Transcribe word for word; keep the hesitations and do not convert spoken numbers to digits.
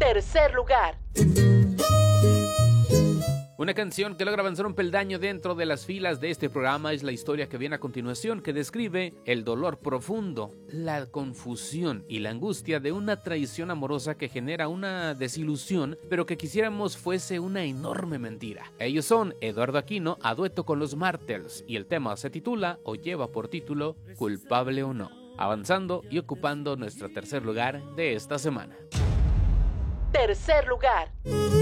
Tercer lugar. Una canción que logra avanzar un peldaño dentro de las filas de este programa es la historia que viene a continuación, que describe el dolor profundo, la confusión y la angustia de una traición amorosa que genera una desilusión, pero que quisiéramos fuese una enorme mentira. Ellos son Eduardo Aquino a dueto con los Martels y el tema se titula o lleva por título Culpable o no, avanzando y ocupando nuestro tercer lugar de esta semana. Tercer lugar.